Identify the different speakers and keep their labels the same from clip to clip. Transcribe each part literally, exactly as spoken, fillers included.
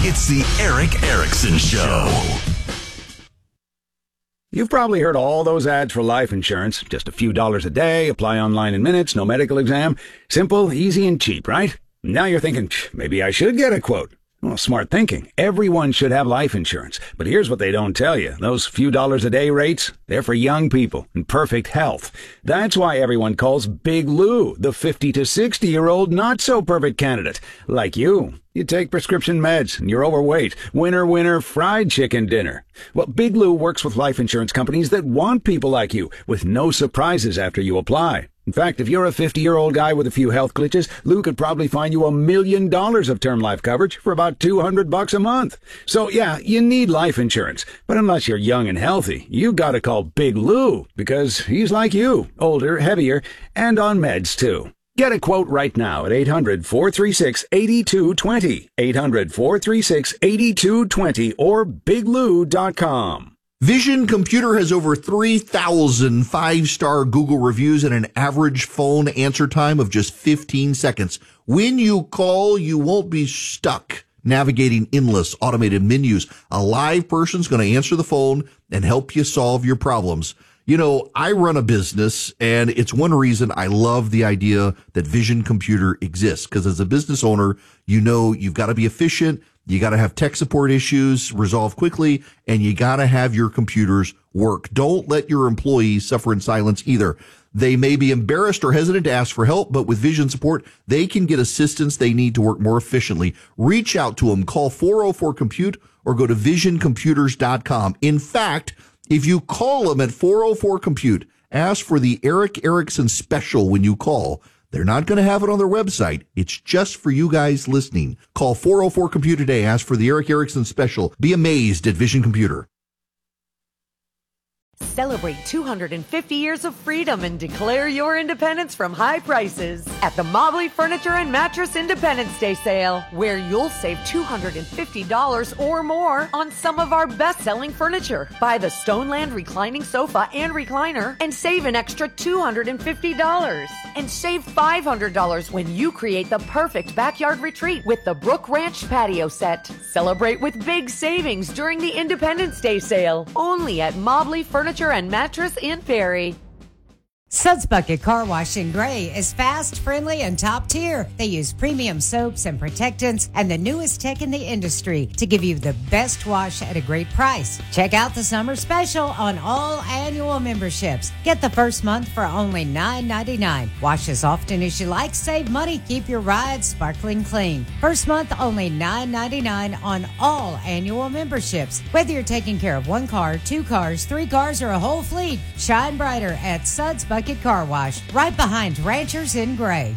Speaker 1: It's the Eric Erickson Show.
Speaker 2: You've probably heard all those ads for life insurance. Just a few dollars a day, apply online in minutes, no medical exam. Simple, easy, and cheap, right? Now you're thinking, maybe I should get a quote. Well, smart thinking. Everyone should have life insurance. But here's what they don't tell you. Those few dollars a day rates, they're for young people in perfect health. That's why everyone calls Big Lou the fifty to sixty-year-old not-so-perfect candidate. Like you. You take prescription meds and you're overweight. Winner, winner, fried chicken dinner. Well, Big Lou works with life insurance companies that want people like you, with no surprises after you apply. In fact, if you're a fifty-year-old guy with a few health glitches, Lou could probably find you a million dollars of term life coverage for about two hundred bucks a month. So yeah, you need life insurance. But unless you're young and healthy, you gotta call Big Lou, because he's like you, older, heavier, and on meds too. Get a quote right now at eight hundred, four three six, eight two two zero, eight hundred, four three six, eight two two zero, or big lou dot com.
Speaker 3: Vision Computer has over three thousand five-star Google reviews and an average phone answer time of just fifteen seconds. When you call, you won't be stuck navigating endless automated menus. A live person's going to answer the phone and help you solve your problems. You know, I run a business, and it's one reason I love the idea that Vision Computer exists, because as a business owner, you know you've got to be efficient. You got to have tech support issues resolved quickly, and you got to have your computers work. Don't let your employees suffer in silence either. They may be embarrassed or hesitant to ask for help, but with Vision support, they can get assistance they need to work more efficiently. Reach out to them. Call four oh four compute or go to vision computers dot com. In fact, if you call them at four oh four compute, ask for the Eric Erickson special when you call. They're not going to have it on their website. It's just for you guys listening. Call four oh four compute today. Ask for the Eric Erickson special. Be amazed at Vision Computer.
Speaker 4: Celebrate two hundred fifty years of freedom and declare your independence from high prices at the Mobley Furniture and Mattress Independence Day Sale, where you'll save two hundred fifty dollars or more on some of our best-selling furniture. Buy the Stoneland reclining sofa and recliner and save an extra two hundred fifty dollars. And save five hundred dollars when you create the perfect backyard retreat with the Brook Ranch patio set. Celebrate with big savings during the Independence Day Sale, only at Mobley Furniture Furniture and Mattress in Perry.
Speaker 5: Suds Bucket Car Wash in Gray is fast, friendly, and top tier. They use premium soaps and protectants and the newest tech in the industry to give you the best wash at a great price. Check out the summer special on all annual memberships. Get the first month for only nine ninety-nine. Wash as often as you like, save money, keep your ride sparkling clean. First month only nine ninety-nine on all annual memberships. Whether you're taking care of one car, two cars, three cars, or a whole fleet, shine brighter at Suds Bucket Car Wash, right behind Ranchers in Gray.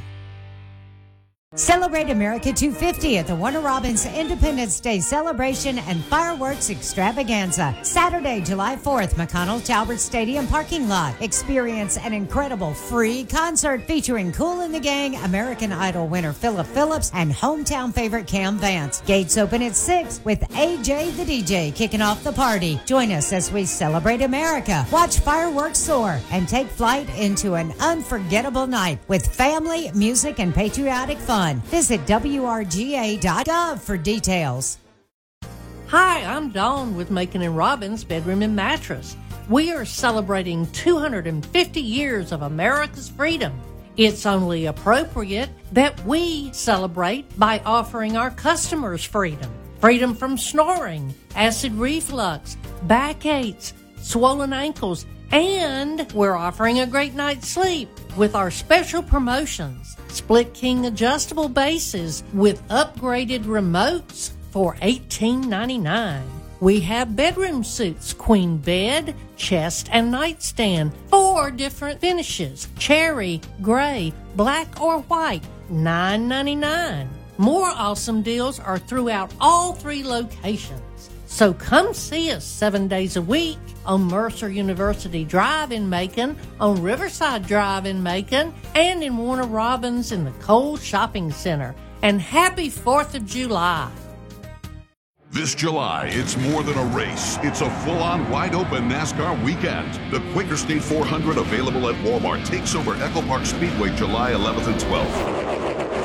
Speaker 5: Celebrate America two fifty at the Warner Robins Independence Day Celebration and Fireworks Extravaganza. Saturday, July fourth, McConnell Talbert Stadium parking lot. Experience an incredible free concert featuring Kool and the Gang, American Idol winner Philip Phillips, and hometown favorite Cam Vance. Gates open at six with A J the D J kicking off the party. Join us as we celebrate America, watch fireworks soar, and take flight into an unforgettable night with family, music, and patriotic fun. Visit W R G A dot gov for details.
Speaker 6: Hi, I'm Dawn with Macon and Robbins Bedroom and Mattress. We are celebrating two hundred fifty years of America's freedom. It's only appropriate that we celebrate by offering our customers freedom. Freedom from snoring, acid reflux, backaches, swollen ankles, and we're offering a great night's sleep with our special promotions. Split King adjustable bases with upgraded remotes for eighteen ninety-nine. We have bedroom suits, queen bed, chest, and nightstand, four different finishes, cherry, gray, black, or white, nine ninety-nine. More awesome deals are throughout all three locations. So come see us seven days a week on Mercer University Drive in Macon, on Riverside Drive in Macon, and in Warner Robins in the Cole Shopping Center. And happy fourth of July.
Speaker 7: This July, it's more than a race. It's a full-on, wide-open NASCAR weekend. The Quaker State four hundred, available at Walmart, takes over Echo Park Speedway July eleventh and twelfth.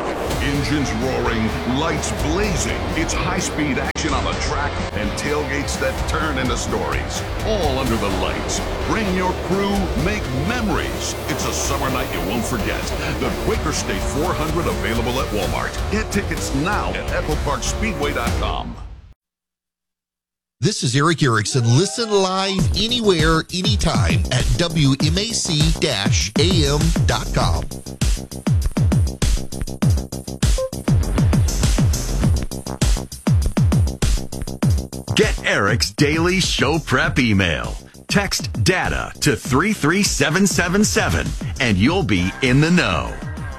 Speaker 7: Engines roaring, lights blazing. It's high-speed action on the track and tailgates that turn into stories. All under the lights. Bring your crew, make memories. It's a summer night you won't forget. The Quaker State four hundred available at Walmart. Get tickets now at echo park speedway dot com.
Speaker 3: This is Eric Erickson. Listen live anywhere, anytime at W M A C A M dot com.
Speaker 1: Get Eric's daily show prep email. Text data to three three seven seven seven and you'll be in the know.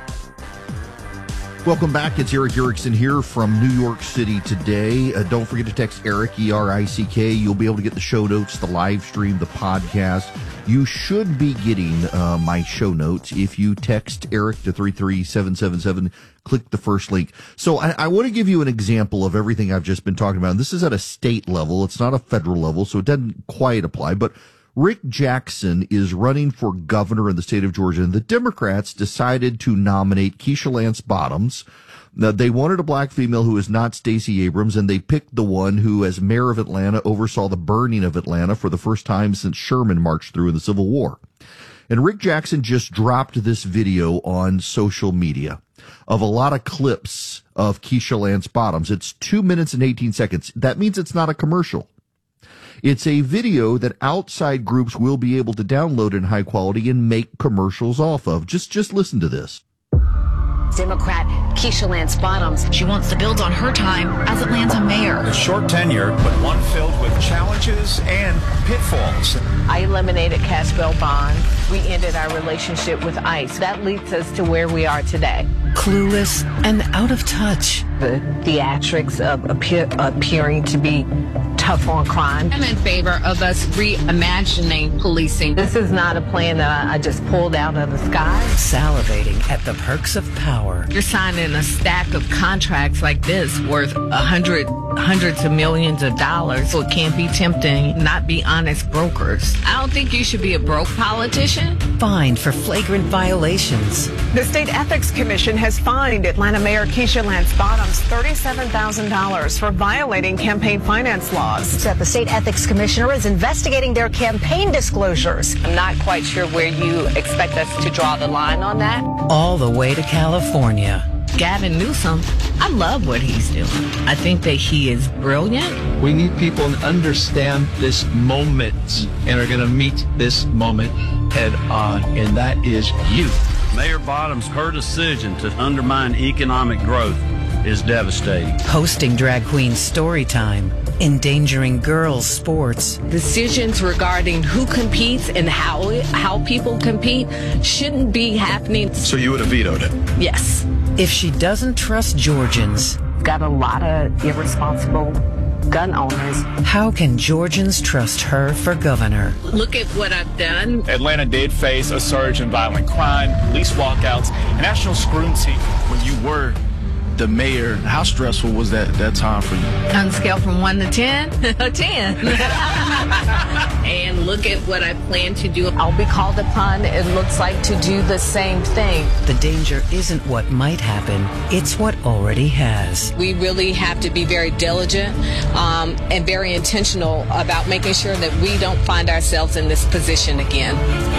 Speaker 3: Welcome back. It's Eric Erickson here from New York City today. Uh, don't forget to text Eric, E R I C K. You'll be able to get the show notes, the live stream, the podcast. You should be getting uh, my show notes if you text Eric to three three seven seven seven. Click the first link. So I, I want to give you an example of everything I've just been talking about. And this is at a state level. It's not a federal level, so it doesn't quite apply. But Rick Jackson is running for governor in the state of Georgia, and the Democrats decided to nominate Keisha Lance Bottoms. Now, they wanted a black female who is not Stacey Abrams, and they picked the one who, as mayor of Atlanta, oversaw the burning of Atlanta for the first time since Sherman marched through in the Civil War. And Rick Jackson just dropped this video on social media of a lot of clips of Keisha Lance Bottoms. It's two minutes and eighteen seconds. That means it's not a commercial. It's a video that outside groups will be able to download in high quality and make commercials off of. Just, just listen to this.
Speaker 8: Democrat Keisha Lance Bottoms. She wants to build on her time as Atlanta mayor.
Speaker 9: A short tenure, but one filled with challenges and pitfalls.
Speaker 10: I eliminated cash bail bond. We ended our relationship with ICE. That leads us to where we are today.
Speaker 8: Clueless and out of touch.
Speaker 10: The theatrics of appear, appearing to be tough on crime.
Speaker 11: I'm in favor of us reimagining policing.
Speaker 10: This is not a plan that I, I just pulled out of the sky.
Speaker 8: Salivating at the perks of power.
Speaker 11: You're signing a stack of contracts like this worth a hundred, hundreds of millions of dollars, so it can't be tempting, not be honest brokers. I don't think you should be a broke politician.
Speaker 8: Fined for flagrant violations.
Speaker 12: The State Ethics Commission has fined Atlanta Mayor Keisha Lance Bottoms thirty-seven thousand dollars for violating campaign finance laws.
Speaker 8: That the State Ethics Commissioner is investigating their campaign disclosures.
Speaker 10: I'm not quite sure where you expect us to draw the line on that.
Speaker 8: All the way to California.
Speaker 11: Gavin Newsom, I love what he's doing. I think that he is brilliant.
Speaker 13: We need people to understand this moment and are going to meet this moment head on, and that is you.
Speaker 14: Mayor Bottoms, her decision to undermine economic growth is devastating.
Speaker 8: Hosting drag queen story time, endangering girls' sports.
Speaker 11: Decisions regarding who competes and how how people compete shouldn't be happening.
Speaker 9: So you would have vetoed it?
Speaker 11: Yes.
Speaker 8: If she doesn't trust Georgians,
Speaker 10: got a lot of irresponsible gun owners.
Speaker 8: How can Georgians trust her for governor?
Speaker 11: Look at what I've done.
Speaker 15: Atlanta did face a surge in violent crime, police walkouts, and national scrutiny when you were the mayor. How stressful was that that time for you?
Speaker 11: On a scale from one to ten, a ten. And look at what I plan to do.
Speaker 10: I'll be called upon, it looks like, to do the same thing.
Speaker 8: The danger isn't what might happen, it's what already has.
Speaker 11: We really have to be very diligent um, and very intentional about making sure that we don't find ourselves in this position again.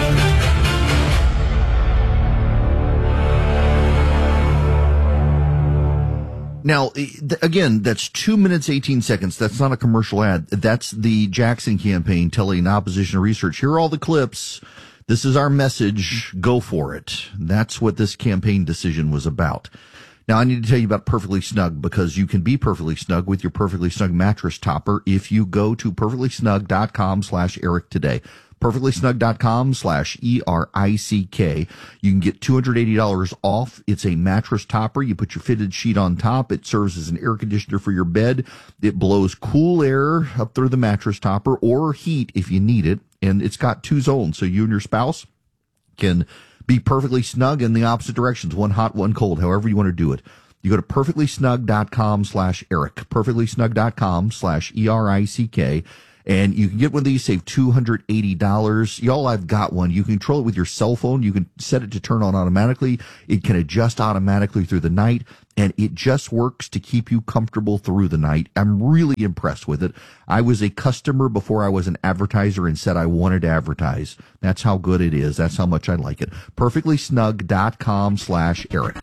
Speaker 3: Now, again, that's two minutes, eighteen seconds. That's not a commercial ad. That's the Jackson campaign telling opposition research, here are all the clips. This is our message. Go for it. That's what this campaign decision was about. Now, I need to tell you about Perfectly Snug, because you can be perfectly snug with your Perfectly Snug mattress topper if you go to perfectlysnug.com slash Eric today. perfectlysnug.com slash E R I C K. You can get two hundred eighty dollars off. It's a mattress topper. You put your fitted sheet on top. It serves as an air conditioner for your bed. It blows cool air up through the mattress topper, or heat if you need it. And it's got two zones, so you and your spouse can be perfectly snug in the opposite directions, one hot, one cold, however you want to do it. You go to perfectlysnug.com slash Eric, perfectlysnug.com slash E R I C K. And you can get one of these, save two hundred eighty dollars. Y'all, I've got one. You can control it with your cell phone. You can set it to turn on automatically. It can adjust automatically through the night, and it just works to keep you comfortable through the night. I'm really impressed with it. I was a customer before I was an advertiser and said I wanted to advertise. That's how good it is. That's how much I like it. perfectly snug dot com slash Eric.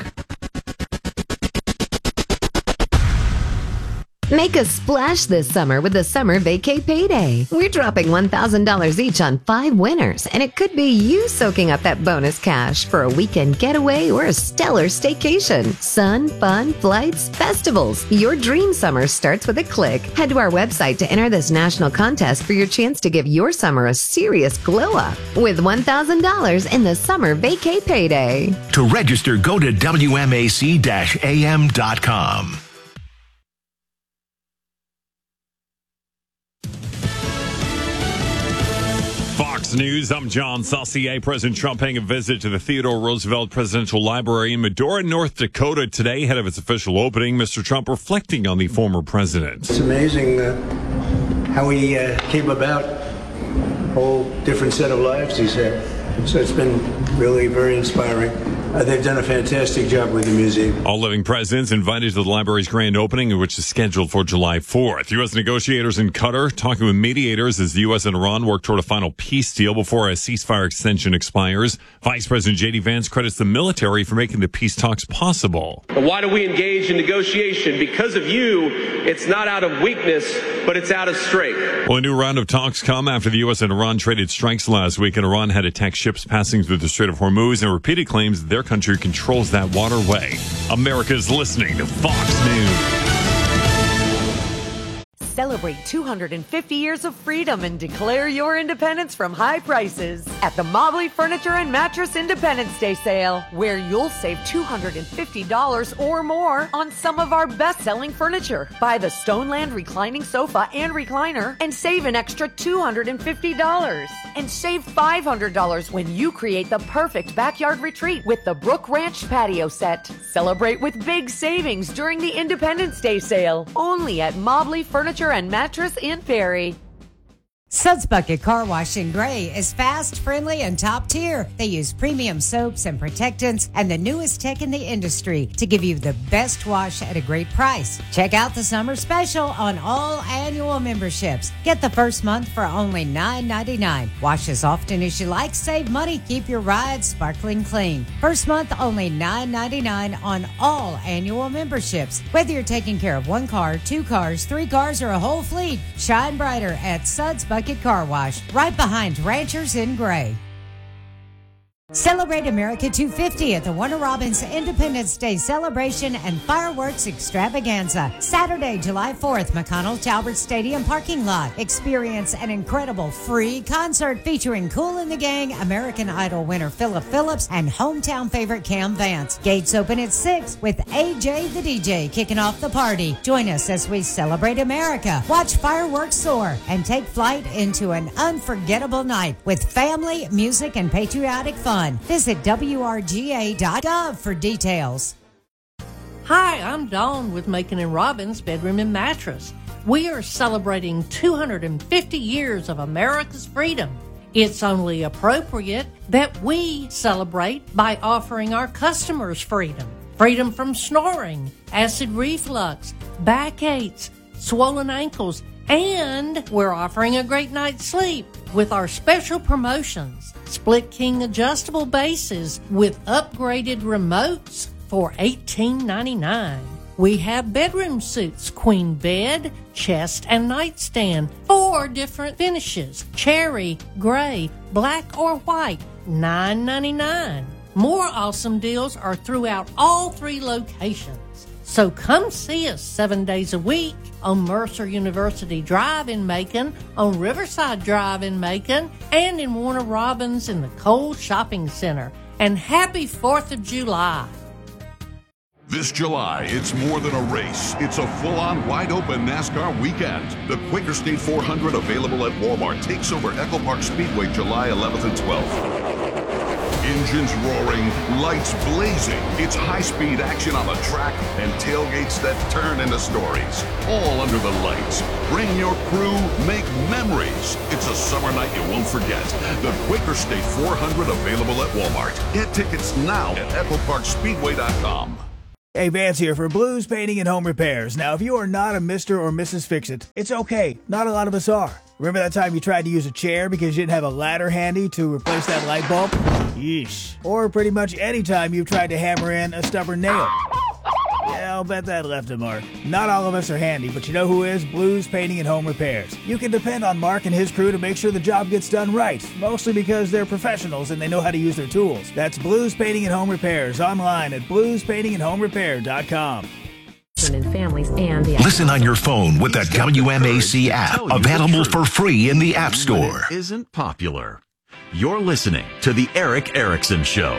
Speaker 16: Make a splash this summer with the Summer Vacay Payday. We're dropping one thousand dollars each on five winners, and it could be you soaking up that bonus cash for a weekend getaway or a stellar staycation. Sun, fun, flights, festivals. Your dream summer starts with a click. Head to our website to enter this national contest for your chance to give your summer a serious glow up with one thousand dollars in the Summer Vacay Payday.
Speaker 17: To register, go to W M A C A M dot com.
Speaker 18: Fox News, I'm John Saucier. President Trump paying a visit to the Theodore Roosevelt Presidential Library in Medora, North Dakota today, ahead of its official opening. Mister Trump reflecting on the former president.
Speaker 19: It's amazing uh, how he uh, came about. A whole different set of lives he's had. So it's been really very inspiring. Uh, they've done a fantastic job with the museum.
Speaker 18: All living presidents invited to the library's grand opening, which is scheduled for July fourth. U S negotiators in Qatar talking with mediators as the U S and Iran work toward a final peace deal before a ceasefire extension expires. Vice President J D Vance credits the military for making the peace talks possible.
Speaker 20: Why do we engage in negotiation? Because of you, it's not out of weakness, but it's out of strength.
Speaker 18: Well, a new round of talks come after the U S and Iran traded strikes last week, and Iran had attacked ships passing through the Strait of Hormuz and repeated claims that their country controls that waterway. America's listening to Fox News.
Speaker 4: Celebrate two hundred fifty years of freedom and declare your independence from high prices at the Mobley Furniture and Mattress Independence Day sale, where you'll save two hundred fifty dollars or more on some of our best-selling furniture. Buy the Stoneland reclining sofa and recliner and save an extra two hundred fifty dollars. And save five hundred dollars when you create the perfect backyard retreat with the Brook Ranch patio set. Celebrate with big savings during the Independence Day sale, only at Mobley Furniture and Mattress in Perry.
Speaker 5: Suds Bucket Car Wash in Gray is fast, friendly, and top tier. They use premium soaps and protectants and the newest tech in the industry to give you the best wash at a great price. Check out the summer special on all annual memberships. Get the first month for only nine ninety-nine. Wash as often as you like, save money, keep your ride sparkling clean. First month only nine ninety-nine on all annual memberships. Whether you're taking care of one car, two cars, three cars, or a whole fleet, shine brighter at Suds Bucket Car Wash, right behind Ranchers in Gray. Celebrate America two fifty at the Warner Robins Independence Day celebration and fireworks extravaganza. Saturday, July fourth, McConnell Talbert Stadium parking lot. Experience an incredible free concert featuring Kool and the Gang, American Idol winner Philip Phillips, and hometown favorite Cam Vance. Gates open at six with A J the D J kicking off the party. Join us as we celebrate America, watch fireworks soar, and take flight into an unforgettable night with family, music, and patriotic fun. Visit W R G A dot gov for details.
Speaker 6: Hi, I'm Dawn with Macon and Robbins Bedroom and Mattress. We are celebrating two hundred fifty years of America's freedom. It's only appropriate that we celebrate by offering our customers freedom. Freedom from snoring, acid reflux, backaches, swollen ankles, and we're offering a great night's sleep with our special promotions. Split King adjustable bases with upgraded remotes for eighteen ninety-nine. We have bedroom suits, queen bed, chest, and nightstand. Four different finishes: cherry, gray, black, or white. nine ninety-nine. More awesome deals are throughout all three locations. So come see us seven days a week on Mercer University Drive in Macon, on Riverside Drive in Macon, and in Warner Robins in the Cole Shopping Center. And happy fourth of July.
Speaker 7: This July, it's more than a race. It's a full-on, wide-open NASCAR weekend. The Quaker State four hundred, available at Walmart, takes over Echo Park Speedway July eleventh and twelfth. Engines roaring, lights blazing. It's high-speed action on the track and tailgates that turn into stories. All under the lights. Bring your crew, make memories. It's a summer night you won't forget. The Quaker State four hundred available at Walmart. Get tickets now at Ethel Park Speedway dot com.
Speaker 21: Hey, Vance here for Blues Painting and Home Repairs. Now, if you are not a Mister or Missus Fix-It, it's okay. Not a lot of us are. Remember that time you tried to use a chair because you didn't have a ladder handy to replace that light bulb? Yeesh. Or pretty much any time you've tried to hammer in a stubborn nail. Yeah, I'll bet that left a mark. Not all of us are handy, but you know who is? Blues Painting and Home Repairs. You can depend on Mark and his crew to make sure the job gets done right, mostly because they're professionals and they know how to use their tools. That's Blues Painting and Home Repairs, online at blues painting and home repair dot com.
Speaker 22: And families and the
Speaker 17: Listen on your phone with the W M A C app, available for free in the App Store.
Speaker 1: Isn't popular. You're listening to The Eric Erickson Show.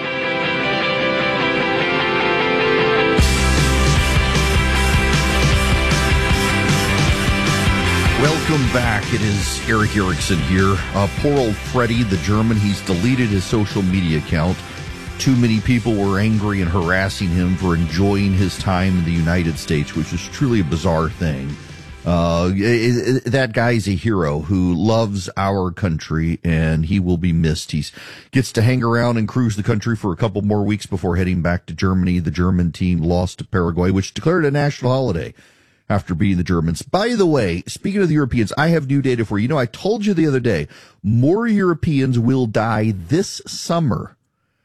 Speaker 3: Welcome back. It is Eric Erickson here. Uh, poor old Freddie, the German, he's deleted his social media account. Too many people were angry and harassing him for enjoying his time in the United States, which is truly a bizarre thing. Uh, it, it, that guy's a hero who loves our country, and he will be missed. He gets to hang around and cruise the country for a couple more weeks before heading back to Germany. The German team lost to Paraguay, which declared a national holiday after beating the Germans. By the way, speaking of the Europeans, I have new data for you. You know, I told you the other day, more Europeans will die this summer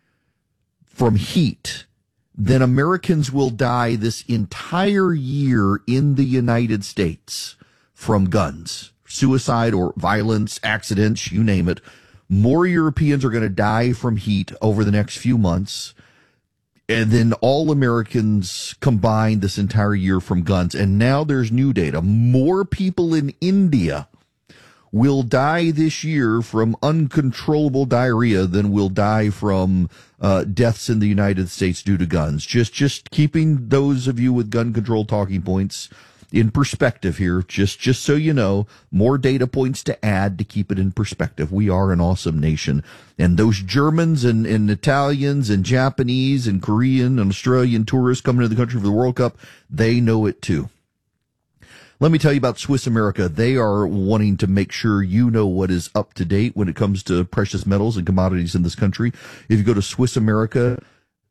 Speaker 3: from heat than Americans will die this entire year in the United States from guns, suicide or violence, accidents, you name it. More Europeans are going to die from heat over the next few months, and then all Americans combined this entire year from guns. And now there's new data. More people in India will die this year from uncontrollable diarrhea than will die from uh, deaths in the United States due to guns. Just, just keeping those of you with gun control talking points in perspective here, just, just so you know, more data points to add to keep it in perspective. We are an awesome nation. And those Germans and, and Italians and Japanese and Korean and Australian tourists coming to the country for the World Cup, they know it too. Let me tell you about Swiss America. They are wanting to make sure you know what is up to date when it comes to precious metals and commodities in this country. If you go to Swiss America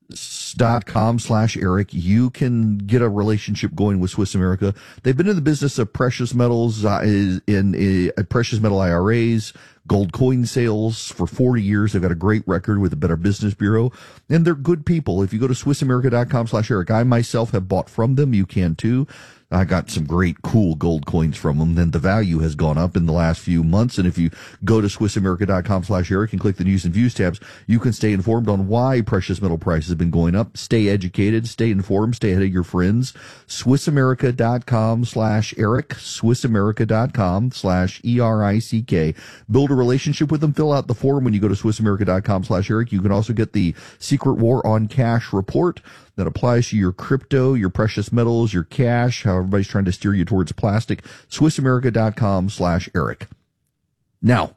Speaker 3: dot com slash Eric, you can get a relationship going with Swiss America. They've been in the business of precious metals, uh, in, in uh, precious metal I R As, gold coin sales for forty years. They've got a great record with the Better Business Bureau, and they're good people. If you go to Swiss America dot com slash Eric, I myself have bought from them. You can too. I got some great, cool gold coins from them. Then the value has gone up in the last few months. And if you go to Swiss America dot com slash Eric and click the News and Views tabs, you can stay informed on why precious metal prices have been going up. Stay educated, stay informed, stay ahead of your friends. Swiss America dot com slash Eric, Swiss America dot com slash E R I C K. Build a relationship with them. Fill out the form when you go to Swiss America dot com slash Eric. You can also get the Secret War on Cash report that applies to your crypto, your precious metals, your cash, how everybody's trying to steer you towards plastic. Swiss America dot com slash Eric. Now,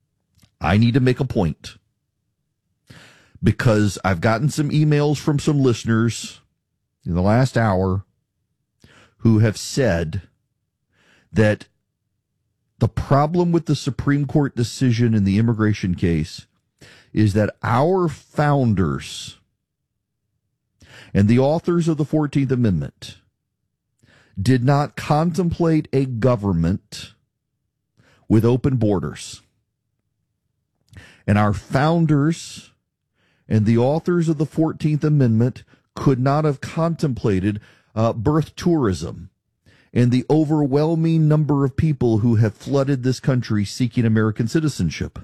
Speaker 3: I need to make a point because I've gotten some emails from some listeners in the last hour who have said that the problem with the Supreme Court decision in the immigration case is that our founders and the authors of the fourteenth Amendment did not contemplate a government with open borders. And our founders and the authors of the fourteenth Amendment could not have contemplated uh, birth tourism and the overwhelming number of people who have flooded this country seeking American citizenship.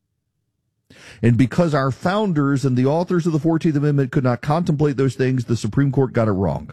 Speaker 3: And because our founders and the authors of the fourteenth Amendment could not contemplate those things, the Supreme Court got it wrong.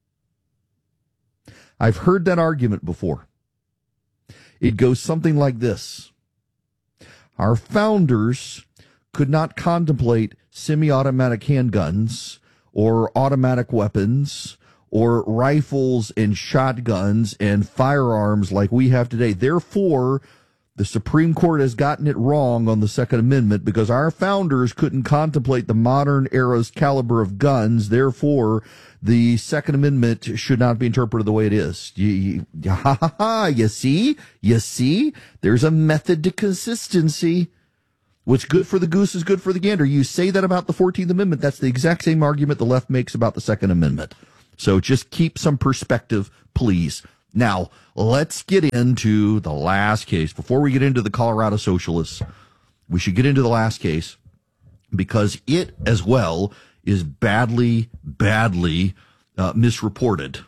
Speaker 3: I've heard that argument before. It goes something like this. Our founders could not contemplate semi-automatic handguns or automatic weapons or rifles and shotguns and firearms like we have today. Therefore, The Supreme Court has gotten it wrong on the Second Amendment because our founders couldn't contemplate the modern era's caliber of guns. Therefore, the Second Amendment should not be interpreted the way it is. You, you, ha, ha, ha, you see? You see? There's a method to consistency. What's good for the goose is good for the gander. You say that about the fourteenth Amendment. That's the exact same argument the left makes about the Second Amendment. So just keep some perspective, please. Now, let's get into the last case. Before we get into the Colorado Socialists, we should get into the last case because it as well is badly, badly uh, misreported.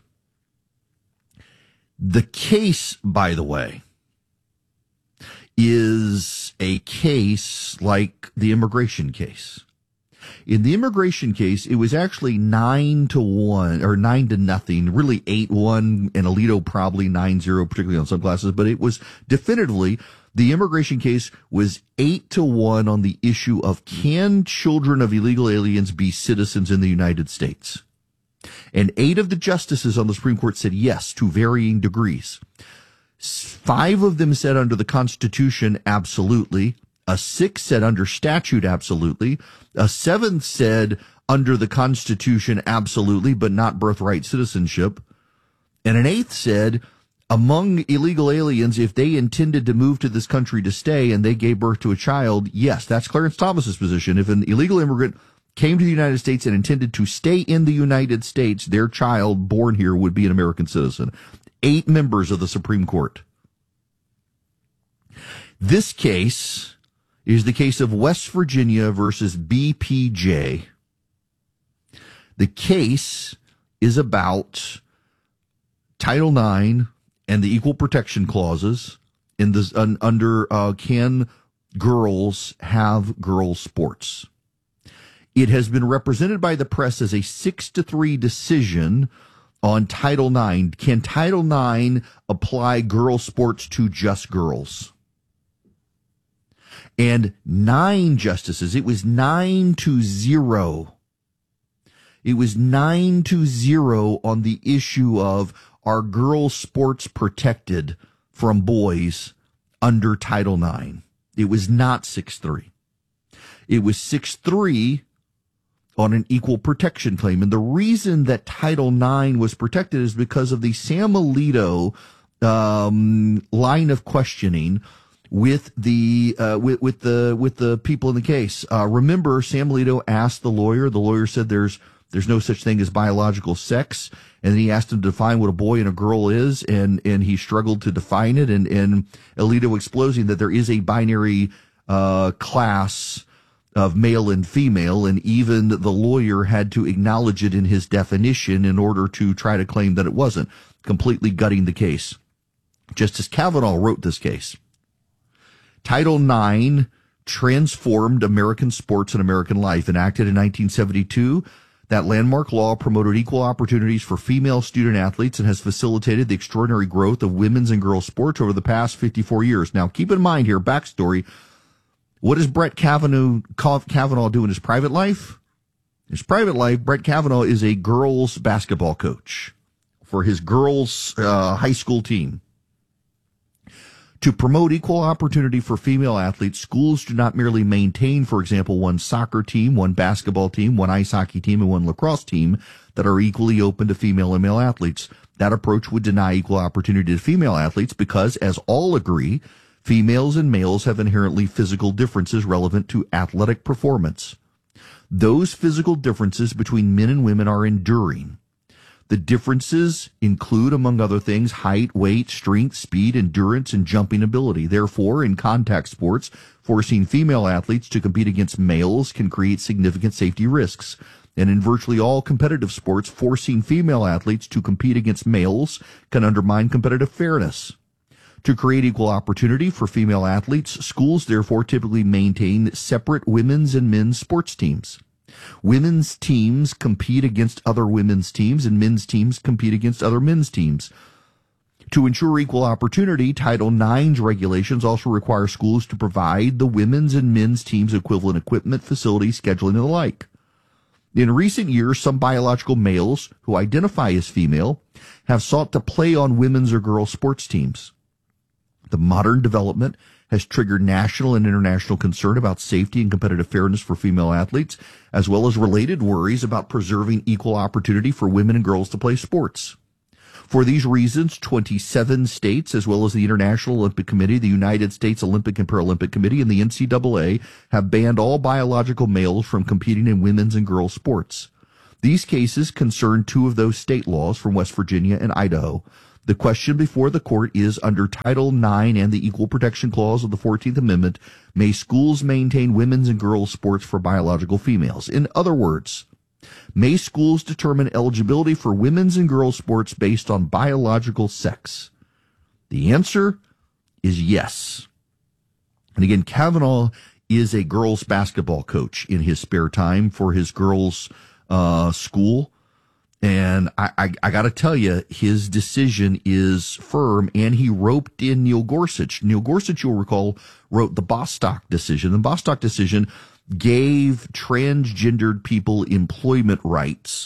Speaker 3: The case, by the way, is a case like the immigration case. In the immigration case, it was actually nine to one or nine to nothing, really eight one, and Alito probably nine zero, particularly on some classes. But it was definitively the immigration case was eight to one on the issue of can children of illegal aliens be citizens in the United States? And eight of the justices on the Supreme Court said yes to varying degrees. Five of them said under the Constitution, absolutely. A sixth said under statute, absolutely. A seventh said under the Constitution, absolutely, but not birthright citizenship. And an eighth said among illegal aliens, if they intended to move to this country to stay and they gave birth to a child, yes, that's Clarence Thomas's position. If an illegal immigrant came to the United States and intended to stay in the United States, their child born here would be an American citizen. Eight members of the Supreme Court. This case is the case of West Virginia versus B P J. The case is about Title nine and the equal protection clauses in this un, under uh, can girls have girls sports. It has been represented by the press as a six to three decision on Title nine. Can Title nine apply girls sports to just girls? And nine justices, it was nine to zero. It was nine to zero on the issue of are girls' sports protected from boys under Title nine. It was not six three. It was six three on an equal protection claim. And the reason that Title nine was protected is because of the Sam Alito um, line of questioning with the uh, with, with the with the people in the case. Uh, remember, Sam Alito asked the lawyer. The lawyer said there's there's no such thing as biological sex, and then he asked him to define what a boy and a girl is, and and he struggled to define it. And and Alito exposing that there is a binary uh, class of male and female, and even the lawyer had to acknowledge it in his definition in order to try to claim that it wasn't, completely gutting the case. Justice Kavanaugh wrote this case. Title nine transformed American sports and American life. Enacted in nineteen seventy-two, that landmark law promoted equal opportunities for female student athletes and has facilitated the extraordinary growth of women's and girls' sports over the past fifty-four years. Now, keep in mind here, backstory, what does Brett Kavanaugh, Kavanaugh do in his private life? In his private life, Brett Kavanaugh is a girls' basketball coach for his girls' uh, high school team. To promote equal opportunity for female athletes, schools do not merely maintain, for example, one soccer team, one basketball team, one ice hockey team, and one lacrosse team that are equally open to female and male athletes. That approach would deny equal opportunity to female athletes because, as all agree, females and males have inherently physical differences relevant to athletic performance. Those physical differences between men and women are enduring. The differences include, among other things, height, weight, strength, speed, endurance, and jumping ability. Therefore, in contact sports, forcing female athletes to compete against males can create significant safety risks. And in virtually all competitive sports, forcing female athletes to compete against males can undermine competitive fairness. To create equal opportunity for female athletes, schools therefore typically maintain separate women's and men's sports teams. Women's teams compete against other women's teams, and men's teams compete against other men's teams. To ensure equal opportunity, Title nine's regulations also require schools to provide the women's and men's teams equivalent equipment, facilities, scheduling, and the like. In recent years, some biological males who identify as female have sought to play on women's or girls' sports teams. The modern development has triggered national and international concern about safety and competitive fairness for female athletes, as well as related worries about preserving equal opportunity for women and girls to play sports. For these reasons, twenty-seven states, as well as the International Olympic Committee, the United States Olympic and Paralympic Committee, and the N C double A, have banned all biological males from competing in women's and girls' sports. These cases concern two of those state laws from West Virginia and Idaho. The question before the court is, under Title nine and the Equal Protection Clause of the fourteenth Amendment, may schools maintain women's and girls' sports for biological females? In other words, may schools determine eligibility for women's and girls' sports based on biological sex? The answer is yes. And again, Kavanaugh is a girls' basketball coach in his spare time for his girls' uh, school. And I, I, I got to tell you, his decision is firm, and he roped in Neil Gorsuch. Neil Gorsuch, you'll recall, wrote the Bostock decision. The Bostock decision gave transgendered people employment rights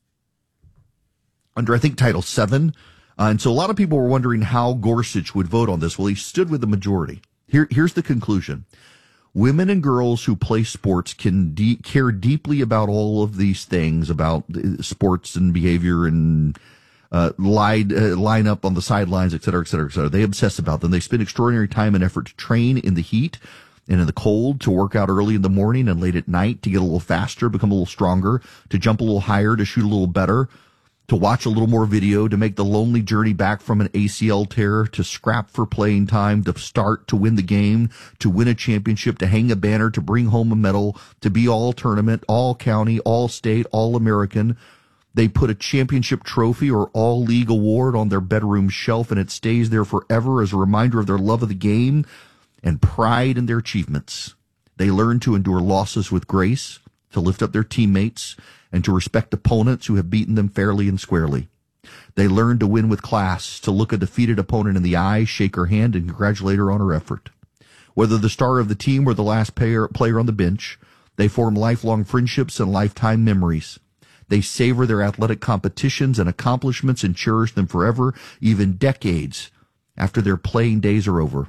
Speaker 3: under, I think, Title seven. Uh, and so a lot of people were wondering how Gorsuch would vote on this. Well, he stood with the majority. Here, here's the conclusion. Women and girls who play sports can de- care deeply about all of these things, about sports and behavior and uh, line, uh, line up on the sidelines, et cetera, et cetera, et cetera. They obsess about them. They spend extraordinary time and effort to train in the heat and in the cold, to work out early in the morning and late at night, to get a little faster, become a little stronger, to jump a little higher, to shoot a little better, to watch a little more video, to make the lonely journey back from an A C L tear, to scrap for playing time, to start, to win the game, to win a championship, to hang a banner, to bring home a medal, to be all tournament, all county, all state, all American. They put a championship trophy or all league award on their bedroom shelf, and it stays there forever as a reminder of their love of the game and pride in their achievements. They learn to endure losses with grace, to lift up their teammates, and to respect opponents who have beaten them fairly and squarely. They learn to win with class, to look a defeated opponent in the eye, shake her hand, and congratulate her on her effort. Whether the star of the team or the last player, player on the bench, they form lifelong friendships and lifetime memories. They savor their athletic competitions and accomplishments and cherish them forever, even decades after their playing days are over.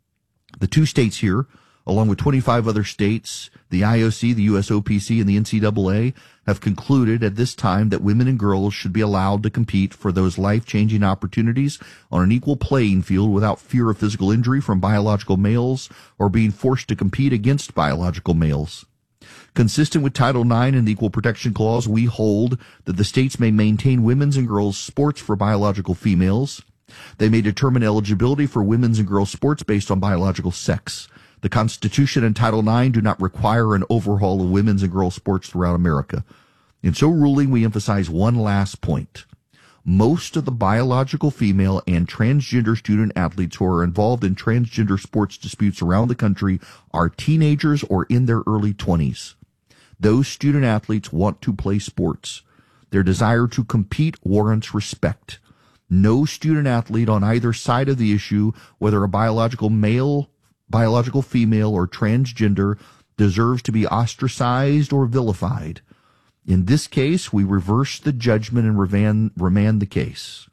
Speaker 3: The two states here, along with twenty-five other states, the I O C, the U S O P C, and the N C double A, have concluded at this time that women and girls should be allowed to compete for those life-changing opportunities on an equal playing field without fear of physical injury from biological males or being forced to compete against biological males. Consistent with Title nine and the Equal Protection Clause, we hold that the states may maintain women's and girls' sports for biological females. They may determine eligibility for women's and girls' sports based on biological sex. The Constitution and Title nine do not require an overhaul of women's and girls' sports throughout America. In so ruling, we emphasize one last point. Most of the biological female and transgender student athletes who are involved in transgender sports disputes around the country are teenagers or in their early twenties. Those student athletes want to play sports. Their desire to compete warrants respect. No student athlete on either side of the issue, whether a biological male, biological female, or transgender, deserves to be ostracized or vilified. In this case, we reverse the judgment and remand, remand the case.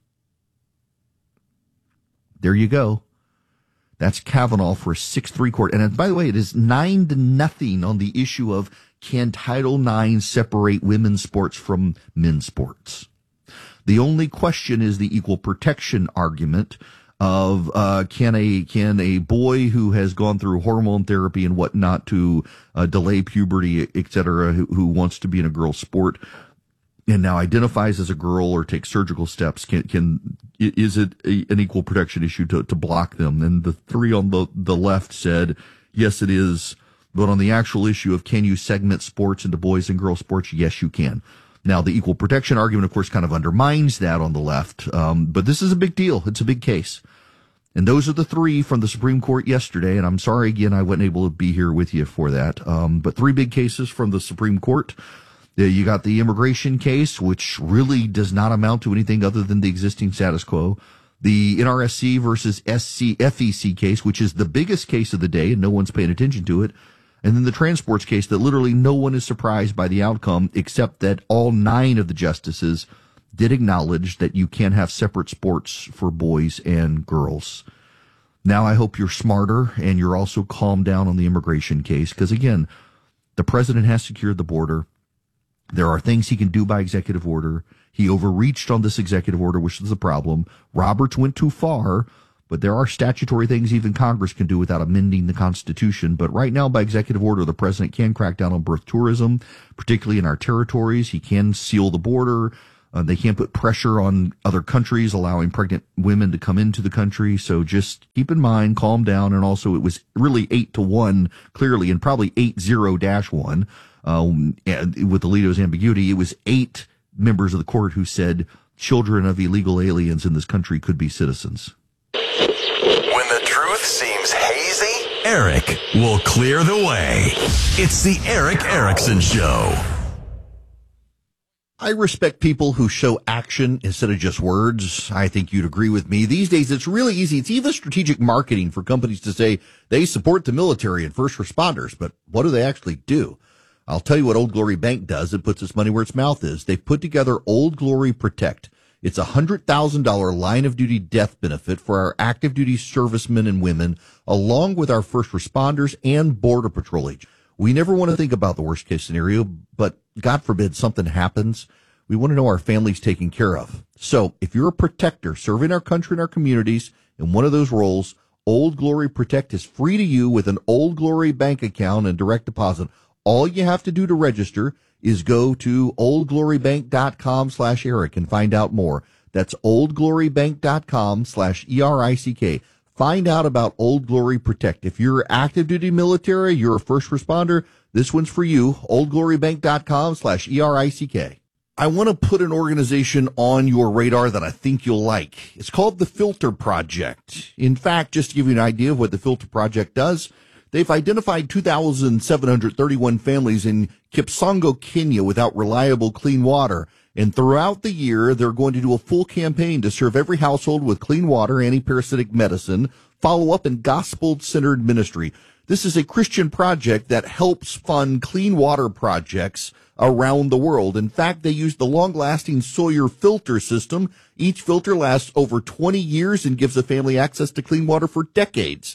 Speaker 3: There you go. That's Kavanaugh for a six three court. And by the way, it is nine to nothing on the issue of, can Title nine separate women's sports from men's sports? The only question is the equal protection argument of uh, can a can a boy who has gone through hormone therapy and whatnot to uh, delay puberty, et cetera, who, who wants to be in a girl's sport and now identifies as a girl or takes surgical steps, can can is it a, an equal protection issue to, to block them? And the three on the, the left said, yes, it is. But on the actual issue of can you segment sports into boys and girls sports, yes, you can. Now, the equal protection argument, of course, kind of undermines that on the left. Um, but this is a big deal. It's a big case. And those are the three from the Supreme Court yesterday. And I'm sorry, again, I wasn't able to be here with you for that. Um, but three big cases from the Supreme Court. Uh, you got the immigration case, which really does not amount to anything other than the existing status quo. The N R S C versus S C F E C case, which is the biggest case of the day, and no one's paying attention to it. And then the transports case that literally no one is surprised by the outcome, except that all nine of the justices did acknowledge that you can have separate sports for boys and girls. Now I hope you're smarter and you're also calmed down on the immigration case because, again, the president has secured the border. There are things he can do by executive order. He overreached on this executive order, which is the problem. Roberts went too far, but there are statutory things even Congress can do without amending the Constitution. But right now, by executive order, the president can crack down on birth tourism, particularly in our territories. He can seal the border. Uh, they can't put pressure on other countries, allowing pregnant women to come into the country. So just keep in mind, calm down. And also, it was really eight to one, clearly, and probably eight zero dash one. Um, with Alito's ambiguity, it was eight members of the court who said children of illegal aliens in this country could be citizens.
Speaker 1: When the truth seems hazy, Eric will clear the way. It's the Eric Erickson Show.
Speaker 3: I respect people who show action instead of just words. I think you'd agree with me. These days, it's really easy. It's even strategic marketing for companies to say they support the military and first responders. But what do they actually do? I'll tell you what Old Glory Bank does. It puts its money where its mouth is. They've put together Old Glory Protect. It's a one hundred thousand dollars line of duty death benefit for our active duty servicemen and women, along with our first responders and Border Patrol agents. We never want to think about the worst case scenario, but God forbid something happens. We want to know our family's taken care of. So if you're a protector serving our country and our communities in one of those roles, Old Glory Protect is free to you with an Old Glory bank account and direct deposit. All you have to do to register is go to oldglorybank.com slash Eric and find out more. That's oldglorybank.com slash E R I C K. Find out about Old Glory Protect. If you're active duty military, you're a first responder, this one's for you. oldglorybank.com slash E R I C K. I want to put an organization on your radar that I think you'll like. It's called the Filter Project. In fact, just to give you an idea of what the Filter Project does, they've identified two thousand seven hundred thirty-one families in Kipsongo, Kenya without reliable clean water. And throughout the year, they're going to do a full campaign to serve every household with clean water, antiparasitic medicine, follow-up, and gospel-centered ministry. This is a Christian project that helps fund clean water projects around the world. In fact, they use the long-lasting Sawyer filter system. Each filter lasts over twenty years and gives a family access to clean water for decades.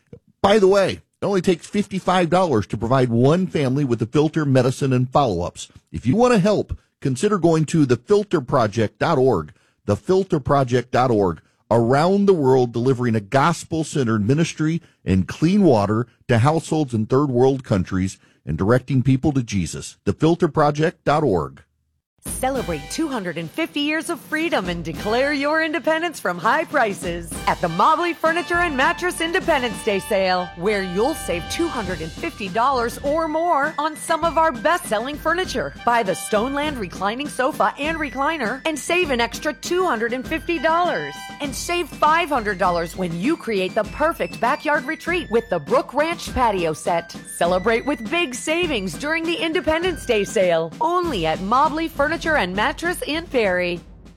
Speaker 3: By the way, it only takes fifty-five dollars to provide one family with the filter, medicine, and follow-ups. If you want to help, consider going to the filter project dot org, the filter project dot org, around the world delivering a gospel-centered ministry and clean water to households in third world countries and directing people to Jesus. the filter project dot org.
Speaker 4: Celebrate two hundred fifty years of freedom and declare your independence from high prices at the Mobley Furniture and Mattress Independence Day sale, where you'll save two hundred fifty dollars or more on some of our best-selling furniture. Buy the Stoneland reclining sofa and recliner and save an extra two hundred fifty dollars. And save five hundred dollars when you create the perfect backyard retreat with the Brook Ranch patio set. Celebrate with big savings during the Independence Day sale, only at Mobley Furniture Furniture and Mattress in Perry.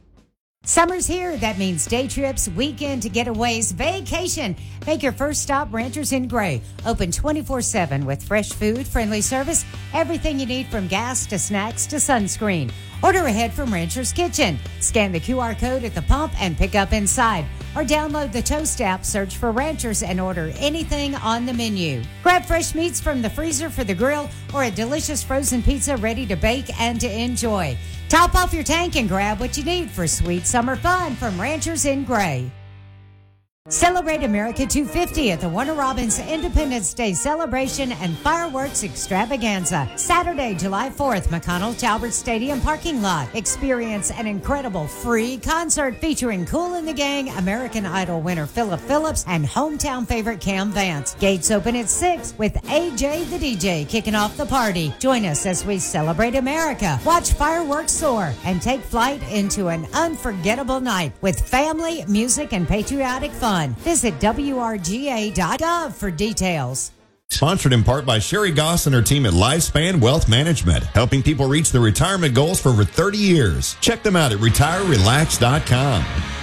Speaker 5: Summer's here. That means day trips, weekend getaways, vacation. Make your first stop Ranchers in Gray. Open twenty-four seven with fresh food, friendly service, everything you need from gas to snacks to sunscreen. Order ahead from Rancher's Kitchen. Scan the Q R code at the pump and pick up inside. Or download the Toast app, search for Ranchers, and order anything on the menu. Grab fresh meats from the freezer for the grill or a delicious frozen pizza ready to bake and to enjoy. Top off your tank and grab what you need for sweet summer fun from Ranchers in Gray. Celebrate America two fifty at the Warner Robins Independence Day Celebration and Fireworks Extravaganza. Saturday, July fourth, McConnell Talbert Stadium parking lot. Experience an incredible free concert featuring Kool and the Gang, American Idol winner Philip Phillips, and hometown favorite Cam Vance. Gates open at six with A J the D J kicking off the party. Join us as we celebrate America, watch fireworks soar, and take flight into an unforgettable night with family, music, and patriotic fun. Visit W R G A dot gov for details.
Speaker 2: Sponsored in part by Sherry Goss and her team at Lifespan Wealth Management, helping people reach their retirement goals for over thirty years. Check them out at retire relax dot com.